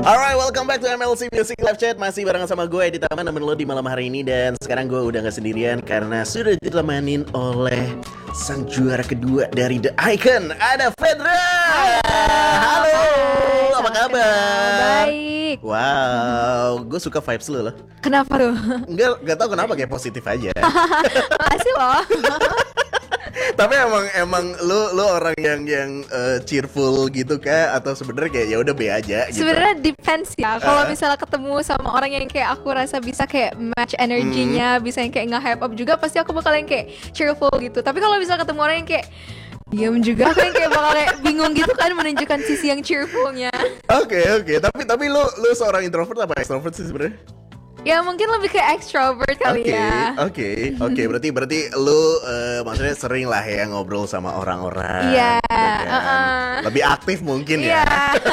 Alright, welcome back to MLC Music Live Chat. Masih barengan sama gue di Taman nemenin lo di malam hari ini. Dan sekarang gue udah gak sendirian karena sudah ditemanin oleh sang juara kedua dari The Icon. Ada Fedra. Halo, apa kabar? Baik. Wow, gue suka vibes lo loh. Kenapa tuh? Enggak tahu kenapa, kayak positif aja. Makasih loh. Tapi emang lu orang yang cheerful gitu kah, atau sebenarnya kayak ya udah be aja gitu? Sebenarnya depends ya. Kalau misalnya ketemu sama orang yang kayak aku rasa bisa kayak match energinya, bisa yang kayak nge-hype up juga, pasti aku bakal yang kayak cheerful gitu. Tapi kalau misalnya ketemu orang yang kayak diam juga, aku yang kayak bakal kayak bingung gitu kan, menunjukkan sisi yang cheerfulnya. Oke. Tapi lu seorang introvert apa extrovert sih sebenarnya? Ya mungkin lebih ke extrovert kali ya. Oke. Berarti lu maksudnya sering lah ya ngobrol sama orang-orang. Iya. Gitu kan. Lebih aktif mungkin ya.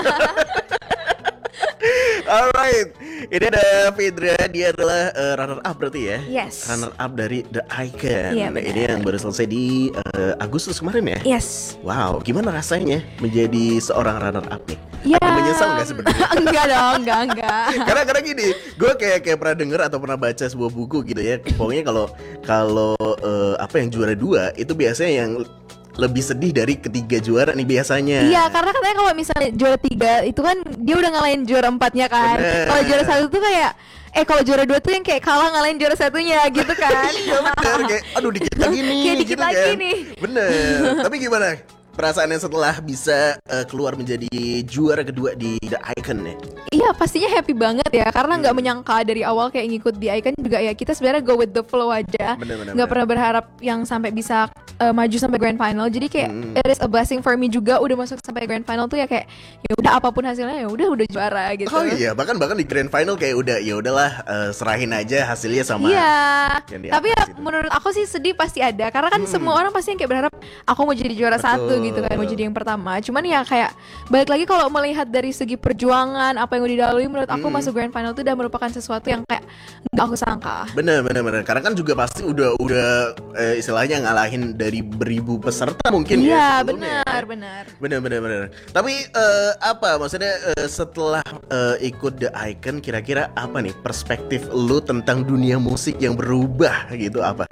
Alright, ini ada Fedra, dia adalah runner up berarti ya? Yes. Runner up dari The Icon. Iya, Nah, ini yang baru selesai di Agustus kemarin ya? Yes. Wow, gimana rasanya menjadi seorang runner up nih? Ya. Ada menyesal nggak sebenarnya? Enggak dong, enggak. Karena gini, gue kayak pernah denger atau pernah baca sebuah buku gitu ya. Pokoknya kalau apa yang juara 2 itu biasanya yang lebih sedih dari ketiga juara nih biasanya. Iya, karena katanya kalau misalnya juara 3 itu kan dia udah ngalahin juara 4-nya kan. Kalau juara 1 tuh kayak kalau juara 2 tuh yang kayak kalah ngalahin juara 1-nya gitu kan. Iya bener, kayak aduh dikit lagi nih. Kayak dikit gitu lagi kan. nih. Bener. Tapi gimana perasaannya setelah bisa keluar menjadi juara kedua di The Icon nih? Iya, pastinya happy banget ya, karena nggak menyangka dari awal kayak ngikut The Icon juga ya. Kita sebenarnya go with the flow aja. Nggak pernah berharap yang sampai bisa maju sampai grand final. Jadi kayak it is a blessing for me juga, udah masuk sampai grand final tuh ya kayak ya udah apapun hasilnya ya udah juara gitu. Oh iya, bahkan di grand final kayak udah ya udahlah, serahin aja hasilnya sama. Iya. Tapi ya itu. menurut aku sih sedih pasti ada, karena kan semua orang pasti yang kayak berharap aku mau jadi juara satu gitu kan, mau jadi yang pertama. Cuman ya kayak balik lagi kalau melihat dari segi perjuangan apa yang udah dilalui, menurut aku masuk grand final itu udah merupakan sesuatu yang kayak nggak aku sangka. Bener. Karena kan juga pasti udah istilahnya ngalahin dari beribu peserta mungkin ya. Iya, benar. Bener. Tapi apa maksudnya setelah ikut The Icon, kira-kira apa nih perspektif lu tentang dunia musik yang berubah gitu apa?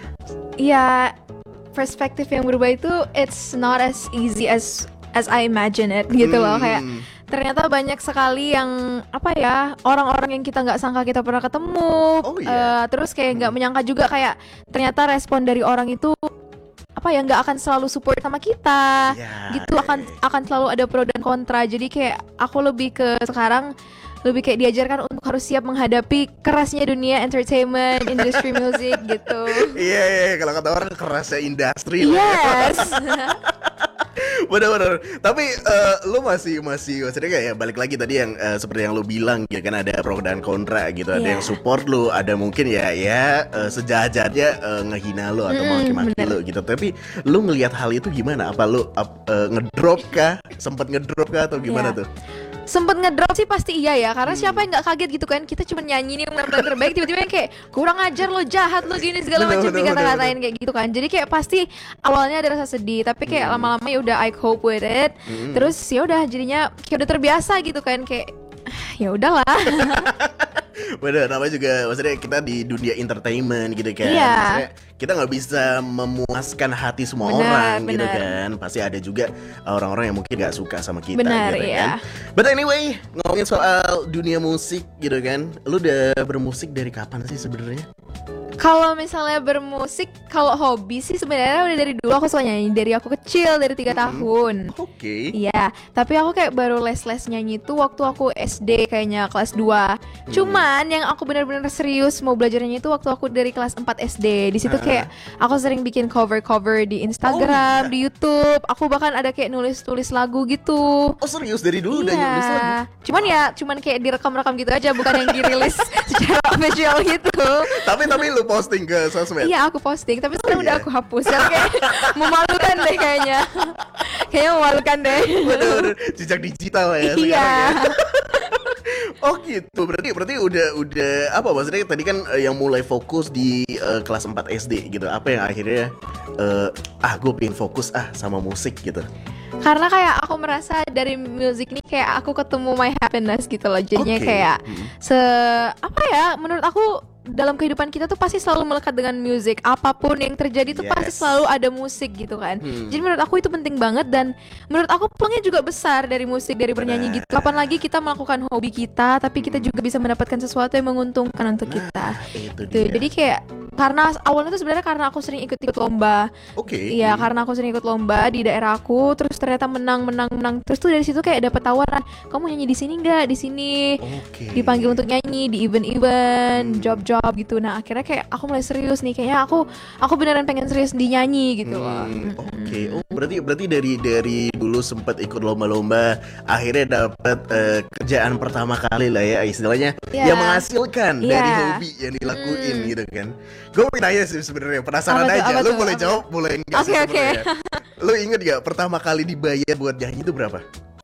Ya, perspektif yang berubah itu it's not as easy as I imagine it gitu loh. Kayak ternyata banyak sekali yang orang-orang yang kita nggak sangka kita pernah ketemu. Terus kayak nggak menyangka juga kayak ternyata respon dari orang itu nggak akan selalu support sama kita. Gitu akan selalu ada pro dan kontra. Jadi kayak aku lebih kayak diajarkan untuk harus siap menghadapi kerasnya dunia entertainment, industri musik gitu. Iya, kalau kata orang kerasnya industri. Yes. Bener. Tapi lu masih maksudnya kayak ya, balik lagi tadi yang seperti yang lu bilang ya kan, ada pro dan kontra gitu. Ada yang support lu, ada mungkin ya sejajarnya ngehina lu atau maki-maki lu gitu. Tapi lu ngelihat hal itu gimana? Apa lu ngedrop kah? Sempet ngedrop kah atau gimana tuh? Sempet ngedrop sih pasti iya ya, karena siapa yang nggak kaget gitu kan, kita cuma nyanyi nih penampilan terbaik, tiba-tiba yang kayak kurang ajar lo, jahat lo, gini segala macam dikata-katain kayak gitu kan. Jadi kayak pasti awalnya ada rasa sedih, tapi kayak lama-lama ya udah I cope with it. Terus ya udah jadinya kayak udah terbiasa gitu kan, kayak ya udahlah. Bener, namanya juga maksudnya kita di dunia entertainment gitu kan. Iya. Maksudnya kita nggak bisa memuaskan hati semua orang gitu kan. Pasti ada juga orang-orang yang mungkin nggak suka sama kita gitu kan. But anyway, ngomongin soal dunia musik gitu kan, lu udah bermusik dari kapan sih sebenarnya? Kalau misalnya bermusik, kalau hobi sih sebenarnya udah dari dulu aku suka nyanyi, dari aku kecil, dari 3 tahun. Oke. Iya, tapi aku kayak baru les nyanyi itu waktu aku SD kayaknya kelas 2. Cuman yang aku benar-benar serius mau belajar nyanyi itu waktu aku dari kelas 4 SD. Di situ kayak aku sering bikin cover di Instagram, di YouTube. Aku bahkan ada kayak nulis lagu gitu. Oh serius, dari dulu udah nulis lagu? Cuman kayak direkam-rekam gitu aja, bukan yang dirilis secara official gitu. Tapi lu posting ke sosmed? Iya, aku posting, tapi sekarang udah aku hapus. Karena kayak memalukan deh kayaknya. Kayaknya memalukan deh. Bener, jejak digital ya sekarang ya. Oh gitu, berarti udah apa maksudnya tadi kan yang mulai fokus di kelas 4 SD gitu. Apa yang akhirnya gue pengen fokus sama musik gitu? Karena kayak aku merasa dari musik ini kayak aku ketemu my happiness gitu loh. Jadinya Oke. kayak apa ya, menurut aku dalam kehidupan kita tuh pasti selalu melekat dengan musik. Apapun yang terjadi tuh pasti Yes. selalu ada musik gitu kan. Jadi menurut aku itu penting banget, dan menurut aku peluangnya juga besar dari musik, dari bernyanyi gitu. Kapan lagi kita melakukan hobi kita, tapi kita juga bisa mendapatkan sesuatu yang menguntungkan untuk kita. Itu Tuh, dia. jadi kayak karena awalnya tuh sebenarnya karena aku sering ikut-ikut lomba. Oke. Iya, karena aku sering ikut lomba di daerah aku, terus ternyata menang. Terus tuh dari situ kayak dapat tawaran, kamu nyanyi di sini nggak? Di sini. Oke. Dipanggil untuk nyanyi di event-event, job-job gitu. Nah, akhirnya kayak aku mulai serius nih, kayaknya aku beneran pengen serius di nyanyi gitu loh. Oke. Oh, berarti dari dulu sempat ikut lomba-lomba, akhirnya dapat kerjaan pertama kali lah ya, istilahnya Iya. yang menghasilkan dari Iya. hobi yang dilakuin gitu kan. Gue mau nanya sih sebenarnya, penasaran Apa tuh, aja. apa Lu tuh, boleh apa jawab, boleh enggak sih Oke. sebenarnya. Lu inget gak pertama kali dibayar buat nyanyi itu berapa?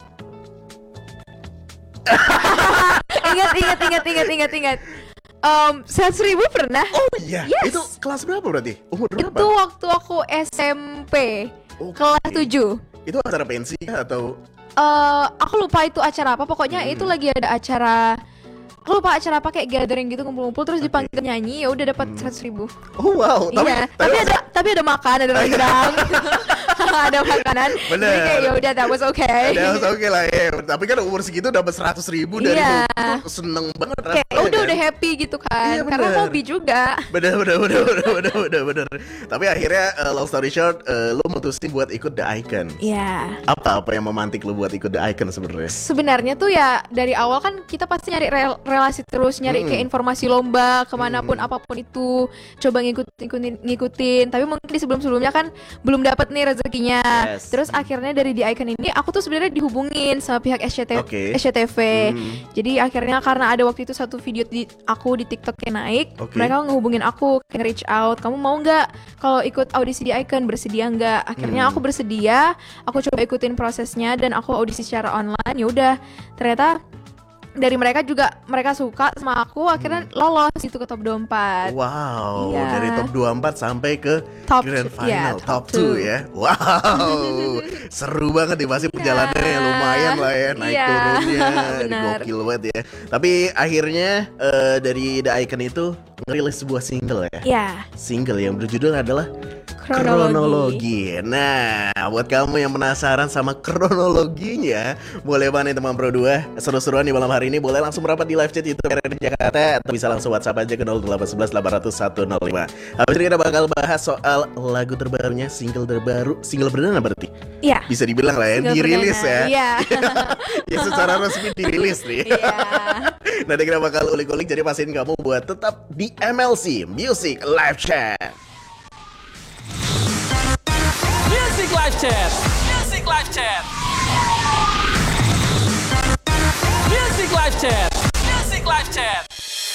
Ingat. 100.000 pernah. Oh iya, Yes. itu kelas berapa berarti? Umur berapa? Itu waktu aku SMP, Oke. kelas 7. Itu acara pensi atau Aku lupa itu acara apa. Pokoknya itu lagi ada acara. Aku lupa acara apa, kayak gathering gitu, ngumpul-ngumpul terus dipanggil nyanyi, ya udah dapat 100.000. Oh wow, Iya, tapi ada makan, ada rendang, ada makanan. Bener. Jadi kayak ya udah, that was okay. ada oke lah ya. Tapi kan umur segitu dapat 100.000 dari Iya. hobi tuh seneng banget Kayak rasanya kan. udah happy gitu kan, Iya, karena bener. hobi juga. Bener. Tapi akhirnya long story short, lo mutusin buat ikut The Icon. Iya. Apa yang memantik lo buat ikut The Icon sebenarnya? Sebenarnya tuh ya dari awal kan kita pasti nyari relasi terus, nyari kayak informasi lomba kemanapun apapun itu, coba ngikutin. Tapi mungkin di sebelumnya kan belum dapat nih rezekinya. Yes. Terus akhirnya dari The Icon ini aku tuh sebenarnya dihubungin sama pihak Oke. SCTV. Jadi akhirnya karena ada waktu itu satu video aku di TikTok yang naik, Oke. mereka ngehubungin aku, kayak reach out, kamu mau nggak kalau ikut audisi The Icon, bersedia nggak? Akhirnya aku bersedia, aku coba ikutin prosesnya dan aku audisi secara online. Ya udah, ternyata dari mereka suka sama aku, akhirnya lolos itu ke top 24. Wow, Iya. dari top 24 sampai ke Top grand two, final, iya, top top 2 two. ya. Wow, seru banget nih, pasti perjalanannya lumayan lah ya, naik Iya, turunnya, benar. gokil banget ya. Tapi akhirnya dari The Icon itu ngerilis sebuah single ya. Ya, Single yang berjudul adalah Kronologi. Nah, buat kamu yang penasaran sama kronologinya, boleh banget teman Pro 2 seru-seruan di malam hari ini, boleh langsung merapat di live chat YouTube RRI Jakarta, atau bisa langsung WhatsApp aja ke 0811 800 105. Habis ini kita bakal bahas soal lagu terbarunya, single perdana berarti. iya. Bisa dibilang lah ya, Single dirilis perdana, ya. iya. Ya secara resmi dirilis nih. Iya. Nanti kita bakal ulik-ulik, jadi pastiin kamu buat tetap di MLC Music Live Chat. Music Live Chat.